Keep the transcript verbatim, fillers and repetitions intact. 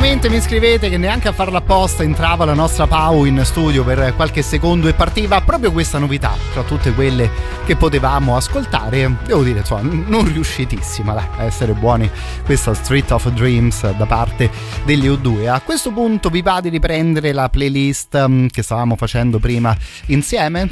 giustamente mi scrivete che neanche a farla apposta entrava la nostra Pau in studio per qualche secondo e partiva proprio questa novità tra tutte quelle che potevamo ascoltare. Devo dire, insomma, non riuscitissima dai, a essere buoni, questa Street of Dreams da parte degli U due. A questo punto vi va di riprendere la playlist um, che stavamo facendo prima insieme.